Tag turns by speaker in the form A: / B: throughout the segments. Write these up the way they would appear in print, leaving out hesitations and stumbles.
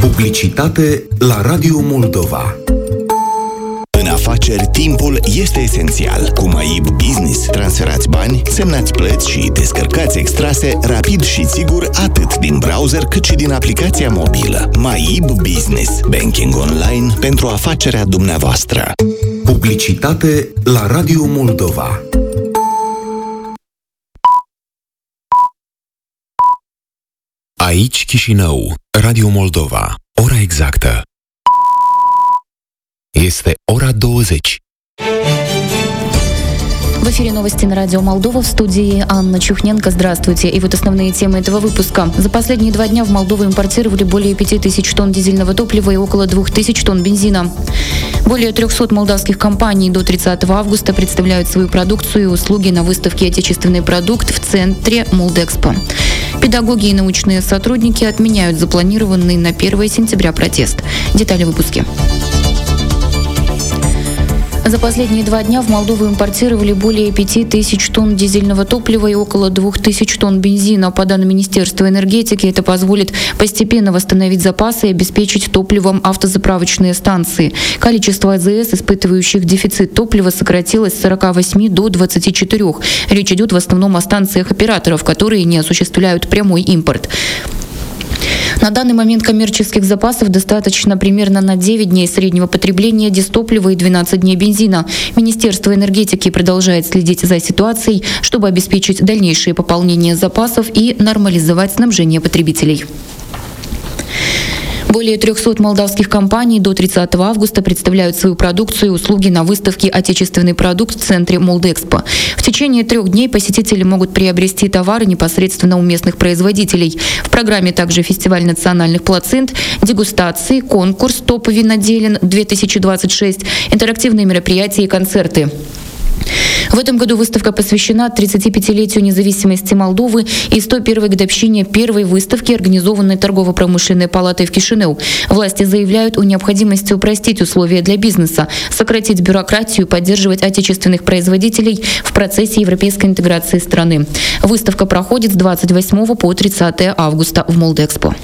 A: Publicitate la Radio Moldova.
B: În afaceri, timpul este esențial. Cu MyIB Business transferați bani, semnați plăți și descărcați extrase rapid și sigur atât din browser cât și din aplicația mobilă. MyIB Business. Banking online pentru afacerea dumneavoastră.
A: Publicitate la Radio Moldova.
C: Aici Chișinău, Radio Moldova. Ora exactă este ora 20.
D: В эфире новости на радио Молдова, в студии Анна Чухненко. Здравствуйте. И вот основные темы этого выпуска. За последние 2 дня в Молдову импортировали более 5000 тонн дизельного топлива и около 2000 тонн бензина. Более 300 молдавских компаний до 30 августа представляют свою продукцию и услуги на выставке «Отечественный продукт» в центре Молдэкспо. Педагоги и научные сотрудники отменяют запланированный на 1 сентября протест. Детали в выпуске. За последние 2 дня в Молдову импортировали более 5000 тонн дизельного топлива и около 2000 тонн бензина. По данным Министерства энергетики, это позволит постепенно восстановить запасы и обеспечить топливом автозаправочные станции. Количество АЗС, испытывающих дефицит топлива, сократилось с 48 до 24. Речь идет в основном о станциях операторов, которые не осуществляют прямой импорт. На данный момент коммерческих запасов достаточно примерно на 9 дней среднего потребления дизтоплива и 12 дней бензина. Министерство энергетики продолжает следить за ситуацией, чтобы обеспечить дальнейшее пополнение запасов и нормализовать снабжение потребителей. Более 300 молдавских компаний до 30 августа представляют свою продукцию и услуги на выставке «Отечественный продукт» в центре Молдэкспо. В течение 3 дней посетители могут приобрести товары непосредственно у местных производителей. В программе также фестиваль национальных плацент, дегустации, конкурс «Топ Виноделин-2026», интерактивные мероприятия и концерты. В этом году выставка посвящена 35-летию независимости Молдовы и 101-й годовщине первой выставки, организованной торгово-промышленной палатой в Кишинев. Власти заявляют о необходимости упростить условия для бизнеса, сократить бюрократию и поддерживать отечественных производителей в процессе европейской интеграции страны. Выставка проходит с 28 по 30 августа в Молдэкспо.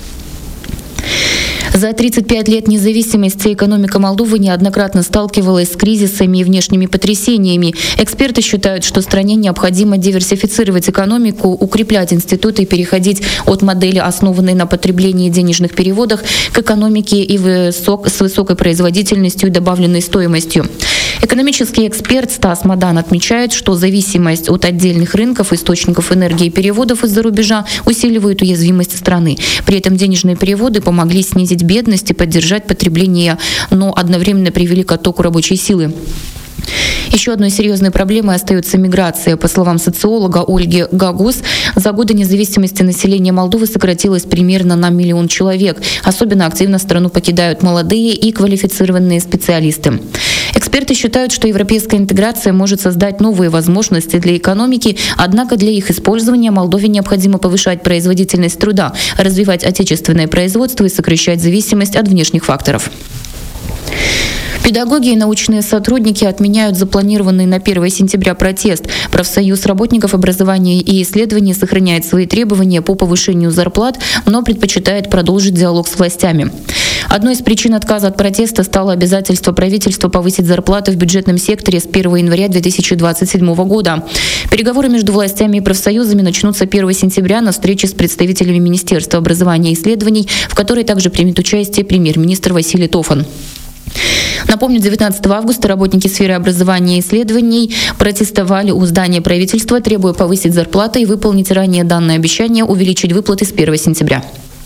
D: За 35 лет независимости экономика Молдовы неоднократно сталкивалась с кризисами и внешними потрясениями. Эксперты считают, что стране необходимо диверсифицировать экономику, укреплять институты и переходить от модели, основанной на потреблении и денежных переводах, к экономике с высокой производительностью и добавленной стоимостью. Экономический эксперт Стас Мадан отмечает, что зависимость от отдельных рынков, источников энергии и переводов из-за рубежа усиливает уязвимость страны. При этом денежные переводы помогли снизить бедность и поддержать потребление, но одновременно привели к оттоку рабочей силы. Еще одной серьезной проблемой остается миграция. По словам социолога Ольги Гагус, за годы независимости население Молдовы сократилось примерно на 1 миллион человек. Особенно активно страну покидают молодые и квалифицированные специалисты. Эксперты считают, что европейская интеграция может создать новые возможности для экономики, однако для их использования Молдове необходимо повышать производительность труда, развивать отечественное производство и сокращать зависимость от внешних факторов. Педагоги и научные сотрудники отменяют запланированный на 1 сентября протест. Профсоюз работников образования и исследований сохраняет свои требования по повышению зарплат, но предпочитает продолжить диалог с властями. Одной из причин отказа от протеста стало обязательство правительства повысить зарплаты в бюджетном секторе с 1 января 2027 года. Переговоры между властями и профсоюзами начнутся 1 сентября на встрече с представителями Министерства образования и исследований, в которой также примет участие премьер-министр Василий Тофан. Напомню, 19 августа работники сферы образования и исследований протестовали у здания правительства, требуя повысить зарплаты и выполнить ранее данное обещание увеличить выплаты с 1 сентября.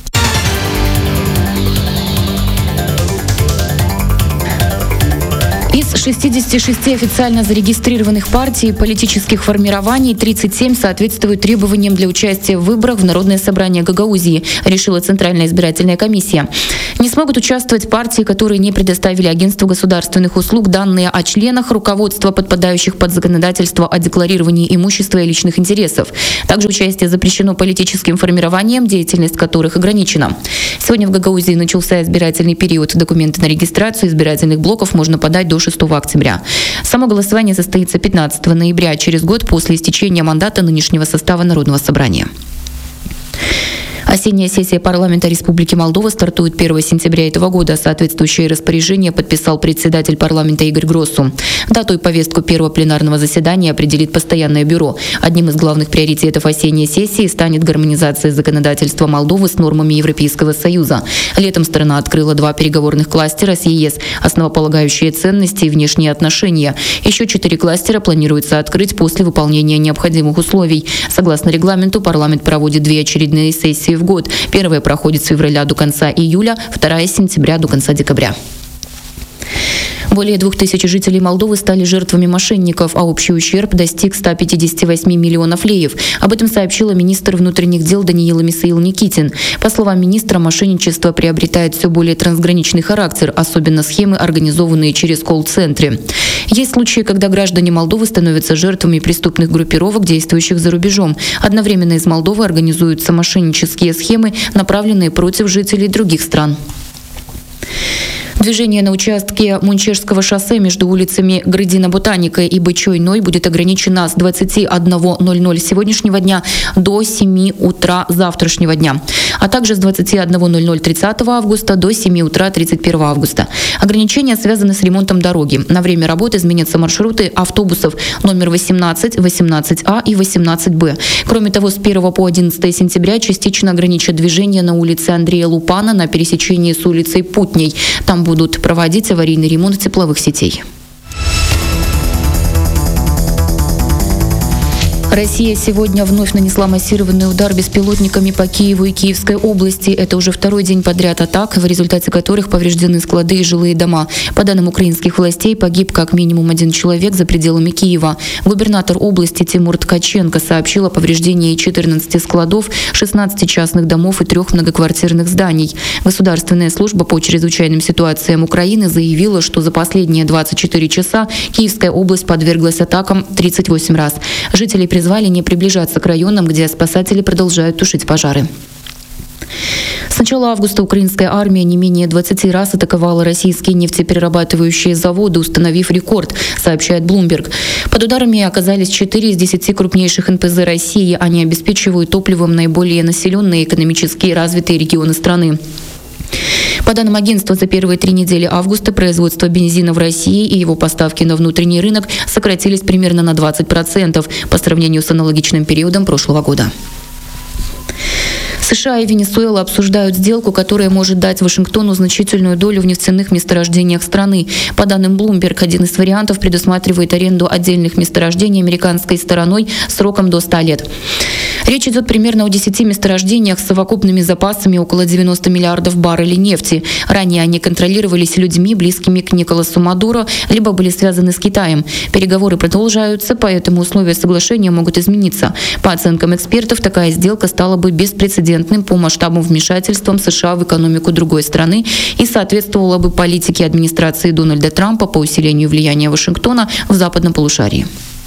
D: Из 66 официально зарегистрированных партий и политических формирований 37 соответствуют требованиям для участия в выборах в Народное собрание Гагаузии, решила Центральная избирательная комиссия. Не смогут участвовать партии, которые не предоставили Агентству государственных услуг данные о членах руководства, подпадающих под законодательство о декларировании имущества и личных интересов. Также участие запрещено политическим формированиям, деятельность которых ограничена. Сегодня в Гагаузии начался избирательный период. Документы на регистрацию избирательных блоков можно подать до 6 октября. Само голосование состоится 15 ноября, через год после истечения мандата нынешнего состава Народного собрания. Осенняя сессия парламента Республики Молдова стартует 1 сентября этого года. Соответствующее распоряжение подписал председатель парламента Игорь Гроссу. Дату и повестку первого пленарного заседания определит постоянное бюро. Одним из главных приоритетов осенней сессии станет гармонизация законодательства Молдовы с нормами Европейского Союза. Летом страна открыла 2 переговорных кластера с ЕС – основополагающие ценности и внешние отношения. Еще 4 кластера планируется открыть после выполнения необходимых условий. Согласно регламенту, парламент проводит 2 очередные сессии в год. Первая проходит с февраля до конца июля, вторая с сентября до конца декабря. Более 2000 жителей Молдовы стали жертвами мошенников, а общий ущерб достиг 158 миллионов леев. Об этом сообщила министр внутренних дел Даниила Мисаил-Никитин. По словам министра, мошенничество приобретает все более трансграничный характер, особенно схемы, организованные через колл-центры. Есть случаи, когда граждане Молдовы становятся жертвами преступных группировок, действующих за рубежом. Одновременно из Молдовы организуются мошеннические схемы, направленные против жителей других стран. Движение на участке Мунчешского шоссе между улицами Грыдина-Ботаника и Бычойной будет ограничено с 21:00 сегодняшнего дня до 7 утра завтрашнего дня, а также с 21:00 30 августа до 7 утра 31 августа. Ограничения связаны с ремонтом дороги. На время работы изменятся маршруты автобусов номер 18, 18А и 18Б. Кроме того, с 1 по 11 сентября частично ограничат движение на улице Андрея Лупана на пересечении с улицей Путней. Там будут проводить аварийный ремонт тепловых сетей. Россия сегодня вновь нанесла массированный удар беспилотниками по Киеву и Киевской области. Это уже второй день подряд атак, в результате которых повреждены склады и жилые дома. По данным украинских властей, погиб как минимум 1 человек за пределами Киева. Губернатор области Тимур Ткаченко сообщил о повреждении 14 складов, 16 частных домов и 3 многоквартирных зданий. Государственная служба по чрезвычайным ситуациям Украины заявила, что за последние 24 часа Киевская область подверглась атакам 38 раз. Жители призвали не приближаться к районам, где спасатели продолжают тушить пожары. С начала августа украинская армия не менее 20 раз атаковала российские нефтеперерабатывающие заводы, установив рекорд, сообщает Bloomberg. Под ударами оказались 4 из 10 крупнейших НПЗ России. Они обеспечивают топливом наиболее населенные и экономически развитые регионы страны. По данным агентства, за первые 3 недели августа производство бензина в России и его поставки на внутренний рынок сократились примерно на 20% по сравнению с аналогичным периодом прошлого года. США и Венесуэла обсуждают сделку, которая может дать Вашингтону значительную долю в нефтяных месторождениях страны. По данным Bloomberg, один из вариантов предусматривает аренду отдельных месторождений американской стороной сроком до 100 лет. Речь идет примерно о 10 месторождениях с совокупными запасами около 90 миллиардов баррелей нефти. Ранее они контролировались людьми, близкими к Николасу Мадуро, либо были связаны с Китаем. Переговоры продолжаются, поэтому условия соглашения могут измениться. По оценкам экспертов, такая сделка стала бы беспрецедентным по масштабам вмешательством США в экономику другой страны и соответствовала бы политике администрации Дональда Трампа по усилению влияния Вашингтона в западном полушарии.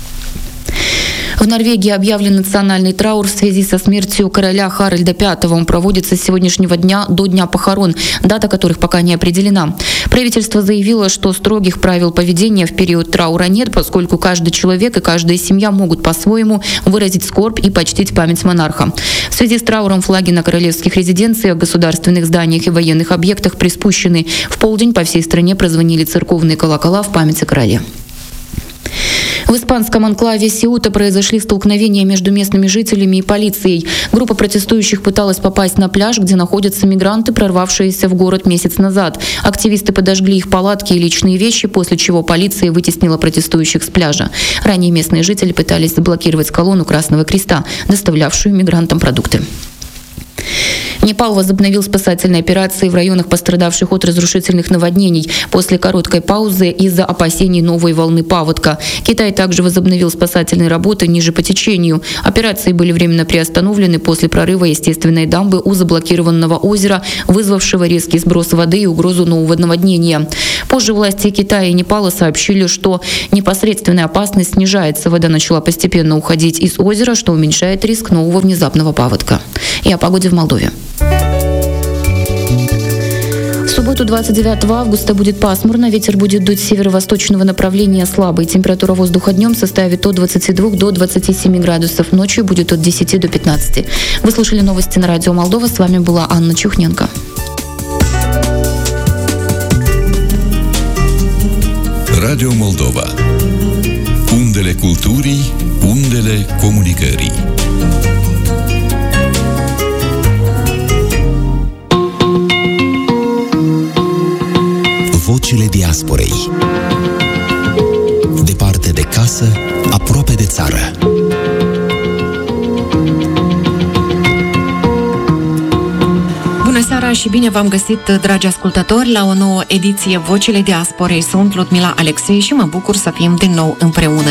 D: В Норвегии объявлен национальный траур в связи со смертью короля Харальда V. Он проводится с сегодняшнего дня до дня похорон, дата которых пока не определена. Правительство заявило, что строгих правил поведения в период траура нет, поскольку каждый человек и каждая семья могут по-своему выразить скорбь и почтить память монарха. В связи с трауром флаги на королевских резиденциях, государственных зданиях и военных объектах приспущены. В полдень по всей стране прозвонили церковные колокола в память о короле. В испанском анклаве Сеута произошли столкновения между местными жителями и полицией. Группа протестующих пыталась попасть на пляж, где находятся мигранты, прорвавшиеся в город месяц назад. Активисты подожгли их палатки и личные вещи, после чего полиция вытеснила протестующих с пляжа. Ранее местные жители пытались заблокировать колонну Красного Креста, доставлявшую мигрантам продукты. Непал возобновил спасательные операции в районах, пострадавших от разрушительных наводнений, после короткой паузы из-за опасений новой волны паводка. Китай также возобновил спасательные работы ниже по течению. Операции были временно приостановлены после прорыва естественной дамбы у заблокированного озера, вызвавшего резкий сброс воды и угрозу нового наводнения. Позже власти Китая и Непала сообщили, что непосредственная опасность снижается. Вода начала постепенно уходить из озера, что уменьшает риск нового внезапного паводка. И о погоде в Молдове. В субботу субботу, 29 августа, будет пасмурно, ветер будет дуть с северо-восточного направления слабый. Температура воздуха днем составит от 22 до 27 градусов, ночью будет от 10 до 15. Вы слушали новости на Радио Молдова, с вами была Анна Чухненко.
C: Radio Moldova. Undele culturii, undele comunicării.
B: Vocile diasporei. Departe de casă, aproape de țară.
E: Bună seara și bine v-am găsit, dragi ascultători, la o nouă ediție Vocile Diasporei. Sunt Ludmila Alexei și mă bucur să fim din nou împreună.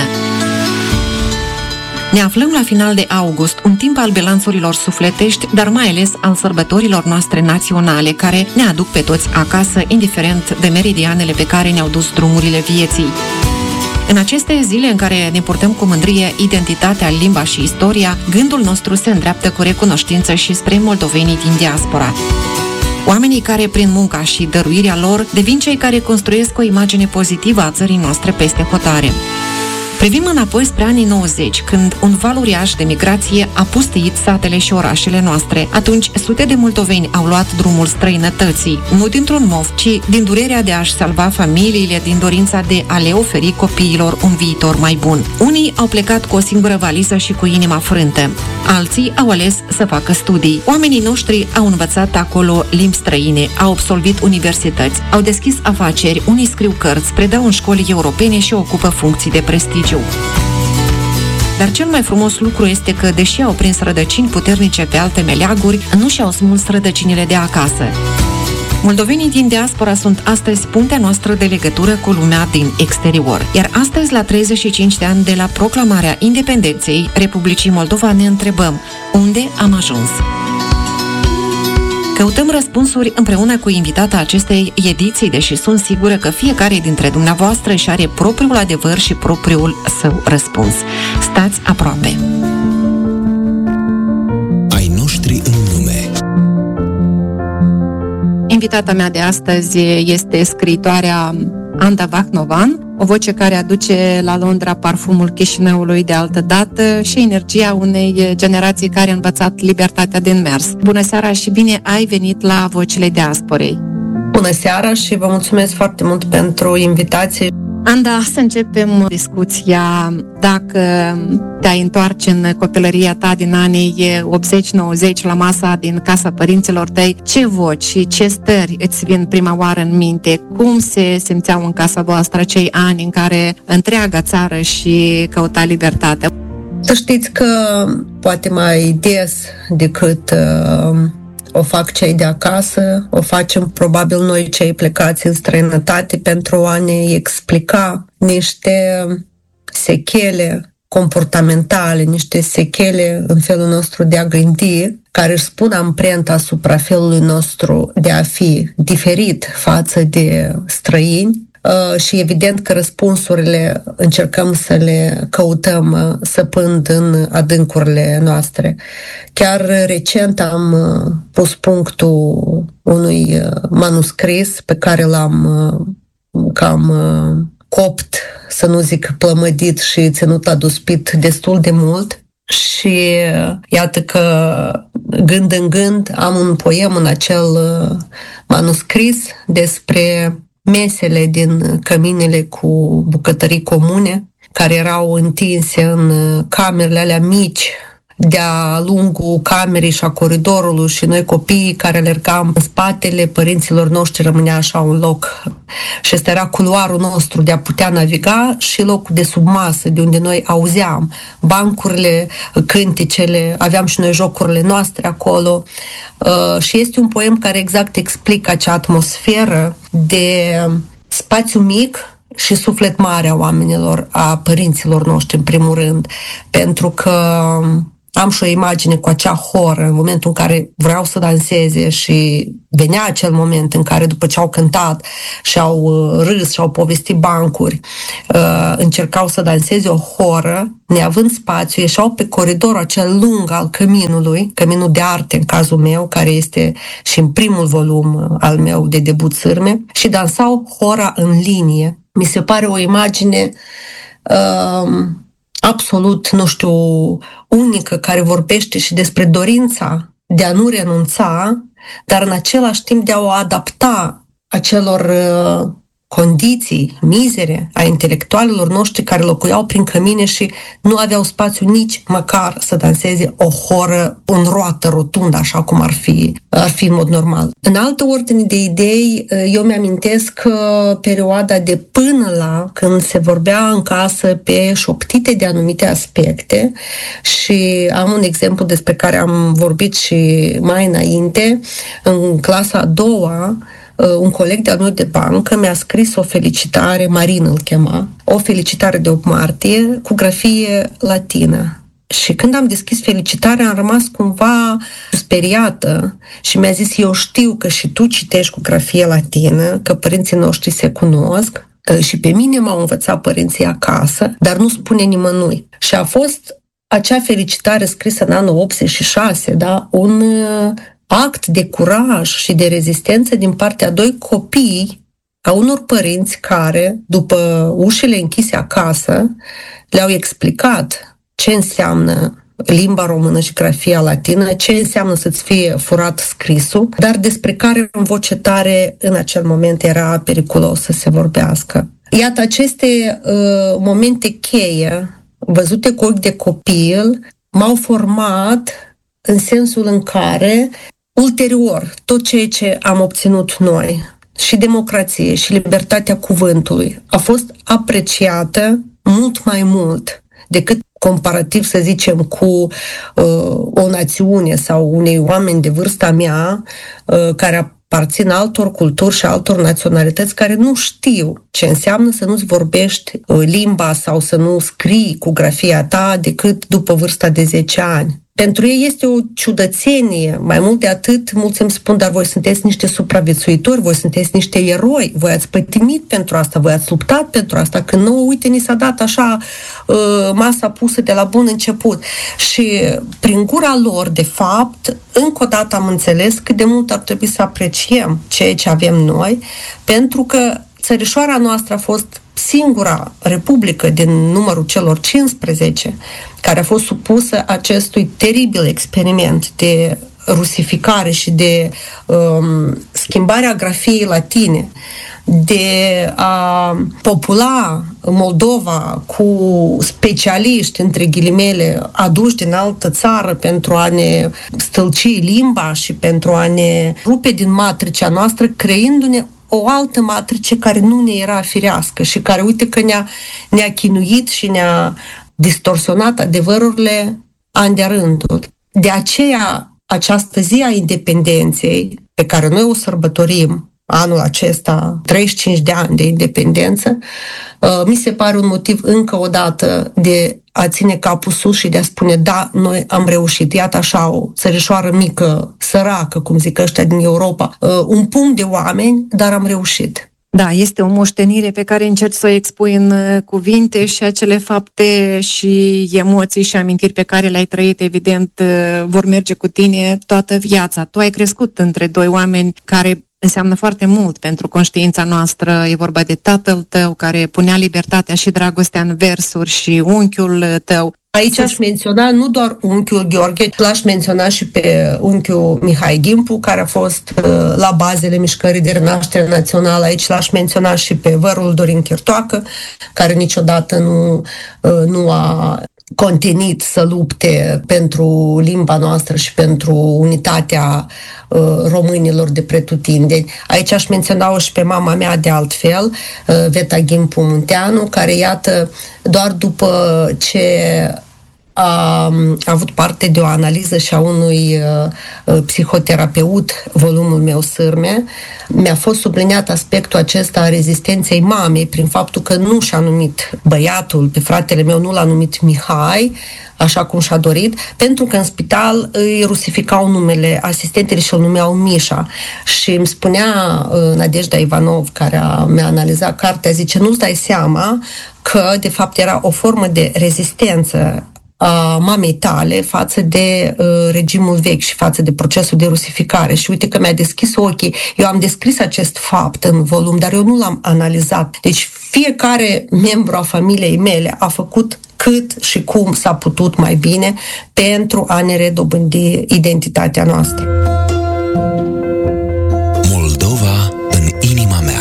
E: Ne aflăm la final de august, un timp al bilanțurilor sufletești, dar mai ales al sărbătorilor noastre naționale, care ne aduc pe toți acasă, indiferent de meridianele pe care ne-au dus drumurile vieții. În aceste zile în care ne purtăm cu mândrie identitatea, limba și istoria, gândul nostru se îndreaptă cu recunoștință și spre moldovenii din diaspora. Oamenii care, prin munca și dăruirea lor, devin cei care construiesc o imagine pozitivă a țării noastre peste hotare. Privim înapoi spre anii 90, când un val uriaș de migrație a pustiit satele și orașele noastre. Atunci, sute de moldoveni au luat drumul străinătății, nu dintr-un mof, ci din durerea de a-și salva familiile, din dorința de a le oferi copiilor un viitor mai bun. Unii au plecat cu o singură valiză și cu inima frântă. Alții au ales să facă studii. Oamenii noștri au învățat acolo limbi străine, au absolvit universități, au deschis afaceri, unii scriu cărți, predau în școli europene și ocupă funcții de prestigiu. Dar cel mai frumos lucru este că, deși au prins rădăcini puternice pe alte meleaguri, nu și-au smuls rădăcinile de acasă. Moldovenii din diaspora sunt astăzi puntea noastră de legătură cu lumea din exterior. Iar astăzi, la 35 de ani de la proclamarea independenței Republicii Moldova, ne întrebăm: unde am ajuns? Căutăm răspunsuri împreună cu invitata acestei ediții, deși sunt sigură că fiecare dintre dumneavoastră își are propriul adevăr și propriul său răspuns. Stați aproape!
B: Ai noștri în lume.
E: Invitata mea de astăzi este scriitoarea Anda Vahnovan, o voce care aduce la Londra parfumul Chișinăului de altă dată și energia unei generații care a învățat libertatea din mers. Bună seara și bine ai venit la Vocile Diasporei!
F: Bună seara și vă mulțumesc foarte mult pentru invitație.
E: Anda, să începem discuția. Dacă te-ai întoarce în copilăria ta din anii 80-90 la masa din casa părinților tăi, ce voci și ce stări îți vin prima oară în minte? Cum se simțeau în casa voastră cei ani în care întreaga țară și căuta libertatea?
F: Să știți că poate mai des decât o fac cei de acasă, o facem probabil noi cei plecați în străinătate pentru a ne explica niște sechele comportamentale, niște sechele în felul nostru de a gândi, care își spun amprenta asupra felului nostru de a fi diferit față de străini. Și evident că răspunsurile încercăm să le căutăm săpând în adâncurile noastre. Chiar recent am pus punctul unui manuscris pe care l-am cam copt, să nu zic plămădit și ținut aduspit destul de mult. Și iată că gând în gând am un poem în acel manuscris despre mesele din căminele cu bucătării comune, care erau întinse în camerele alea mici, de-a lungul camerei și a coridorului, și noi copiii care alergam în spatele părinților noștri rămânea așa un loc. Și ăsta era culoarul nostru de a putea naviga și locul de sub masă, de unde noi auzeam bancurile, cântecele, aveam și noi jocurile noastre acolo. Și este un poem care exact explică acea atmosferă de spațiu mic și suflet mare a oamenilor, a părinților noștri în primul rând, pentru că Am și o imagine cu acea horă în momentul în care vreau să danseze și venea acel moment în care după ce au cântat și au râs și au povestit bancuri, încercau să danseze o horă, neavând spațiu, ieșeau pe coridorul acel lung al căminului, căminul de arte în cazul meu, care este și în primul volum al meu de debut Sârme, și dansau hora în linie. Mi se pare o imagine absolut, unică, care vorbește și despre dorința de a nu renunța, dar în același timp de a o adapta acelor condiții, mizere a intelectualilor noștri care locuiau prin cămine și nu aveau spațiu nici măcar să danseze o horă în roată rotundă, așa cum ar fi în mod normal. În altă ordine de idei, eu mi-amintesc perioada de până la când se vorbea în casă pe șoptite de anumite aspecte, și am un exemplu despre care am vorbit și mai înainte. În clasa a doua, un coleg de-al meu de bancă mi-a scris o felicitare, Marin îl chema, o felicitare de 8 martie cu grafie latină. Și când am deschis felicitarea, am rămas cumva speriată și mi-a zis: eu știu că și tu citești cu grafie latină, că părinții noștri se cunosc și pe mine m-au învățat părinții acasă, dar nu spune nimănui. Și a fost acea felicitare scrisă în anul 86, da? Un act de curaj și de rezistență din partea a 2 copii a unor părinți care, după ușile închise acasă, le-au explicat ce înseamnă limba română și grafia latină, ce înseamnă să-ți fie furat scrisul, dar despre care în voce tare în acel moment era periculos să se vorbească. Iată, aceste momente cheie, văzute cu ochi de copil, m-au format în sensul în care ulterior, tot ceea ce am obținut noi, și democrație, și libertatea cuvântului, a fost apreciată mult mai mult decât comparativ, să zicem, cu o națiune sau unei oameni de vârsta mea care aparțin altor culturi și altor naționalități, care nu știu ce înseamnă să nu-ți vorbești limba sau să nu scrii cu grafia ta decât după vârsta de 10 ani. Pentru ei este o ciudățenie. Mai mult de atât, mulți îmi spun: dar voi sunteți niște supraviețuitori, voi sunteți niște eroi, voi ați pătimit pentru asta, voi ați luptat pentru asta, când nouă, uite, ni s-a dat așa masa pusă de la bun început. Și prin gura lor, de fapt, încă o dată am înțeles cât de mult ar trebui să apreciem ceea ce avem noi, pentru că țărișoara noastră a fost singura republică din numărul celor 15 care a fost supusă acestui teribil experiment de rusificare și de schimbarea grafiei latine, de a popula Moldova cu specialiști, între ghilimele, aduși din altă țară pentru a ne stâlci limba și pentru a ne rupe din matricea noastră, creându-ne o altă matrice care nu ne era firească și care, uite că ne-a chinuit și ne-a distorsionat adevărurile ani de rândul. De aceea, această zi a independenței, pe care noi o sărbătorim anul acesta, 35 de ani de independență, mi se pare un motiv încă o dată de a ține capul sus și de a spune: da, noi am reușit. Iată așa o țărișoară mică, săracă, cum zic ăștia din Europa, un punct de oameni, dar am reușit.
E: Da, este o moștenire pe care încerci să o expui în cuvinte și acele fapte și emoții și amintiri pe care le-ai trăit, evident, vor merge cu tine toată viața. Tu ai crescut între 2 oameni care înseamnă foarte mult pentru conștiința noastră. E vorba de tatăl tău care punea libertatea și dragostea în versuri și unchiul tău.
F: Aici aș menționa nu doar unchiul Gheorghe, l-aș menționa și pe unchiul Mihai Gimpu, care a fost la bazele mișcării de renaștere națională. Aici l-aș menționa și pe vărul Dorin Chirtoacă, care niciodată nu a contenit să lupte pentru limba noastră și pentru unitatea românilor de pretutindeni. Aici aș menționa-o și pe mama mea de altfel, Veta Gimpu Munteanu, care, iată, doar după ce a avut parte de o analiză și a unui psihoterapeut, volumul meu Sârme. Mi-a fost subliniat aspectul acesta a rezistenței mamei prin faptul că nu și-a numit băiatul, pe fratele meu nu l-a numit Mihai, așa cum și-a dorit, pentru că în spital îi rusificau numele, asistentele și-l numeau Mișa. Și îmi spunea Nadejda Ivanov, care mi-a analizat cartea, zice, nu-ți dai seama că, de fapt, era o formă de rezistență a mamei tale față de regimul vechi și față de procesul de rusificare. Și uite că mi-a deschis ochii. Eu am descris acest fapt în volum, dar eu nu l-am analizat. Deci fiecare membru a familiei mele a făcut cât și cum s-a putut mai bine pentru a ne redobândi identitatea noastră.
C: Moldova în inima mea.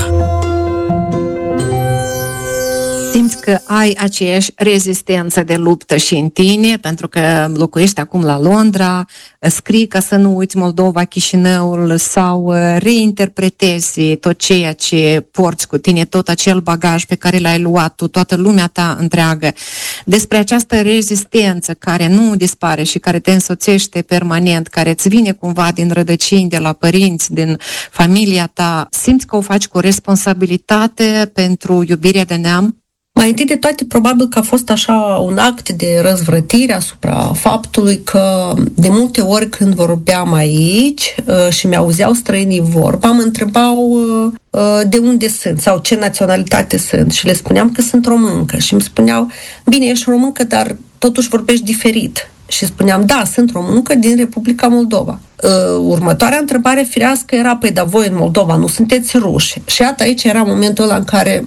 E: Simți că ai aceeași rezistență de luptă și în tine, pentru că locuiești acum la Londra, scrii ca să nu uiți Moldova, Chișinăul, sau reinterpretezi tot ceea ce porți cu tine, tot acel bagaj pe care l-ai luat tu, toată lumea ta întreagă. Despre această rezistență care nu dispare și care te însoțește permanent, care îți vine cumva din rădăcini, de la părinți, din familia ta, simți că o faci cu responsabilitate pentru iubirea de neam?
F: Mai întâi de toate, probabil că a fost așa un act de răzvrătire asupra faptului că de multe ori când vorbeam aici și mi-auzeau străinii vorba, mă întrebau de unde sunt sau ce naționalitate sunt și le spuneam că sunt româncă și îmi spuneau, bine, ești româncă, dar totuși vorbești diferit. Și spuneam, da, sunt româncă din Republica Moldova. Următoarea întrebare firească era, păi, dar voi în Moldova nu sunteți ruși? Și iată, aici era momentul ăla în care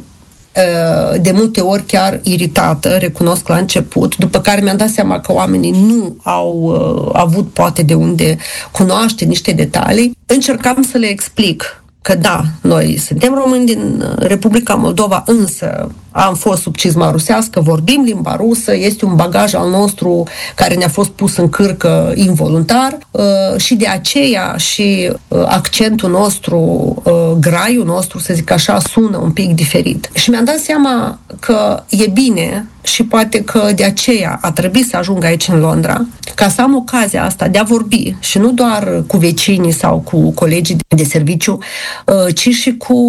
F: de multe ori chiar iritată, recunosc la început, după care mi-am dat seama că oamenii nu au avut poate de unde cunoaște niște detalii. Încercam să le explic că da, noi suntem români din Republica Moldova, însă am fost sub cizma rusească, vorbim limba rusă, este un bagaj al nostru care ne-a fost pus în cârcă involuntar și de aceea și accentul nostru, graiul nostru, să zic așa, sună un pic diferit. Și mi-am dat seama că e bine și poate că de aceea a trebuit să ajung aici în Londra, ca să am ocazia asta de a vorbi și nu doar cu vecinii sau cu colegii de serviciu, ci și cu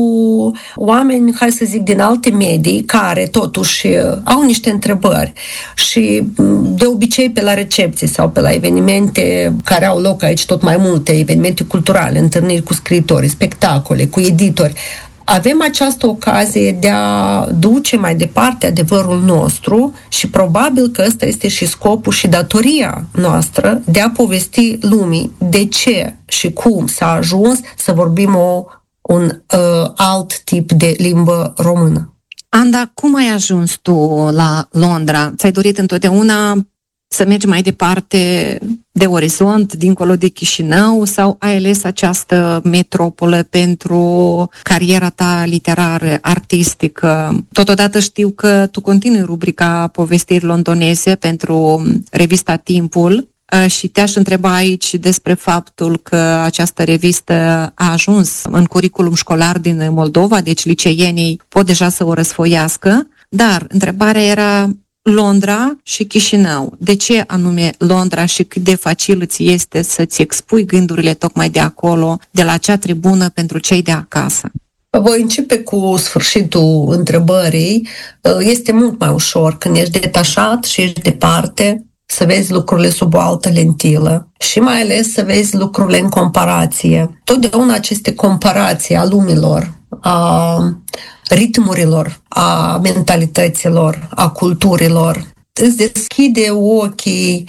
F: oameni, hai să zic, din alte medii, care totuși au niște întrebări și de obicei pe la recepții sau pe la evenimente care au loc aici tot mai multe, evenimente culturale, întâlniri cu scriitori, spectacole, cu editori, avem această ocazie de a duce mai departe adevărul nostru și probabil că ăsta este și scopul și datoria noastră de a povesti lumii de ce și cum s-a ajuns să vorbim un alt tip de limbă română.
E: Anda, cum ai ajuns tu la Londra? Ți-ai dorit întotdeauna să mergi mai departe de orizont, dincolo de Chișinău, sau ai ales această metropolă pentru cariera ta literară, artistică? Totodată știu că tu continui rubrica Povestiri londoneze pentru revista Timpul și te-aș întreba aici despre faptul că această revistă a ajuns în curriculum școlar din Moldova, deci liceienii pot deja să o răsfoiască, dar întrebarea era Londra și Chișinău. De ce anume Londra și cât de facil îți este să-ți expui gândurile tocmai de acolo, de la acea tribună pentru cei de acasă?
F: Voi începe cu sfârșitul întrebării. Este mult mai ușor când ești detașat și ești departe să vezi lucrurile sub o altă lentilă și mai ales să vezi lucrurile în comparație. Totdeauna aceste comparații a lumilor, a ritmurilor, a mentalităților, a culturilor, îți deschide ochii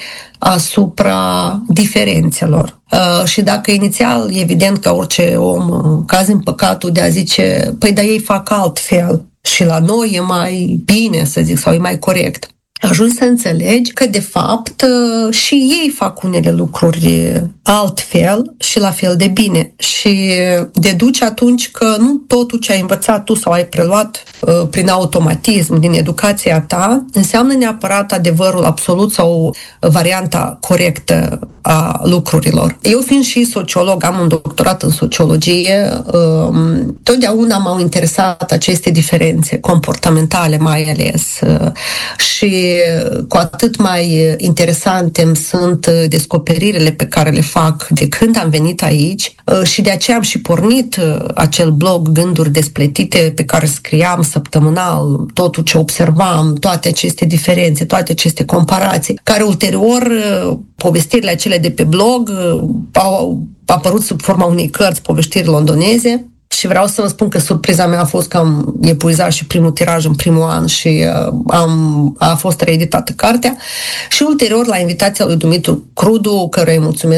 F: asupra diferențelor. Și dacă inițial, evident că orice om cazi în păcatul de a zice, păi dar ei fac altfel și la noi e mai bine, să zic, sau e mai corect, ajungi să înțelegi că, de fapt, și ei fac unele lucruri altfel și la fel de bine. Și deduci atunci că nu totul ce ai învățat tu sau ai preluat prin automatism din educația ta înseamnă neapărat adevărul absolut sau varianta corectă a lucrurilor. Eu fiind și sociolog, am un doctorat în sociologie, totdeauna m-au interesat aceste diferențe comportamentale mai ales și cu atât mai interesante îmi sunt descoperirile pe care le fac de când am venit aici și de aceea am și pornit acel blog Gânduri Despletite pe care scriam săptămânal totul ce observam, toate aceste diferențe, toate aceste comparații, care ulterior povestirile acele de pe blog au apărut sub forma unei cărți, Poveștiri londoneze. Și vreau să vă spun că surpriza mea a fost că am epuizat și primul tiraj în primul an și a fost reeditată cartea. Și ulterior, la invitația lui Dumitru Crudu, căruia îi mulțumesc